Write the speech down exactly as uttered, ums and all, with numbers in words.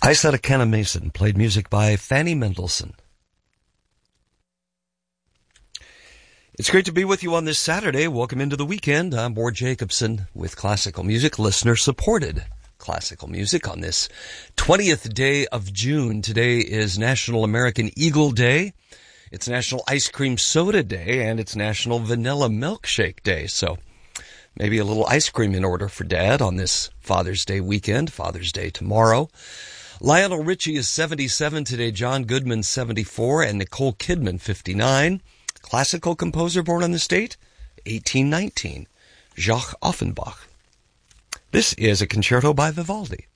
I Said a Kenna Mason played music by Fanny Mendelssohn. It's great to be with you on this Saturday. Welcome into the weekend. I'm Ward Jacobson with classical music, listener-supported classical music on this twentieth day of June. Today is National American Eagle Day. It's National Ice Cream Soda Day, and it's National Vanilla Milkshake Day. So maybe a little ice cream in order for Dad on this Father's Day weekend, Father's Day tomorrow. Lionel Richie is seventy-seven today, John Goodman seventy-four, and Nicole Kidman fifty-nine. Classical composer born on this date, eighteen nineteen, Jacques Offenbach. This is a concerto by Vivaldi.